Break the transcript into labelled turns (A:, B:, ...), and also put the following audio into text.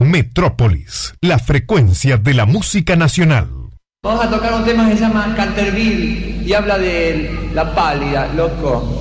A: Metrópolis, la frecuencia de la música nacional.
B: Vamos a tocar un tema que se llama Canterville y habla de la pálida, loco.